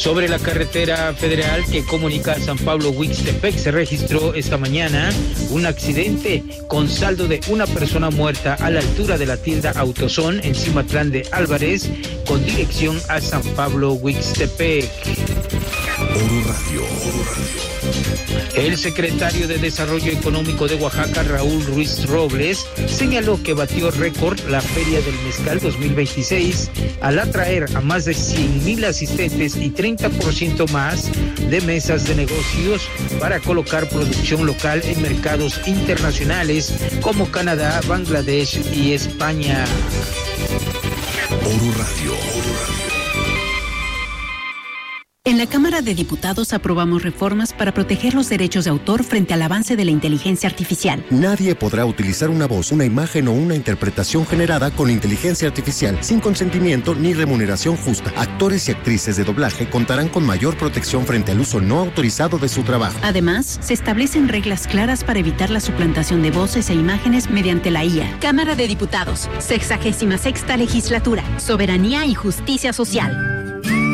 Sobre la carretera federal que comunica a San Pablo-Huixtepec se registró esta mañana un accidente con saldo de una persona muerta a la altura de la tienda Autozón en Cimatlán de Álvarez con dirección a San Pablo-Huixtepec. Oro Radio. El secretario de Desarrollo Económico de Oaxaca, Raúl Ruiz Robles, señaló que batió récord la Feria del Mezcal 2026 al atraer a más de 100,000 asistentes y 30% más de mesas de negocios para colocar producción local en mercados internacionales como Canadá, Bangladesh y España. Oro Radio. En la Cámara de Diputados aprobamos reformas para proteger los derechos de autor frente al avance de la inteligencia artificial. Nadie podrá utilizar una voz, una imagen o una interpretación generada con inteligencia artificial sin consentimiento ni remuneración justa. Actores y actrices de doblaje contarán con mayor protección frente al uso no autorizado de su trabajo. Además, se establecen reglas claras para evitar la suplantación de voces e imágenes mediante la IA. Cámara de Diputados, 66ª Legislatura, Soberanía y Justicia Social.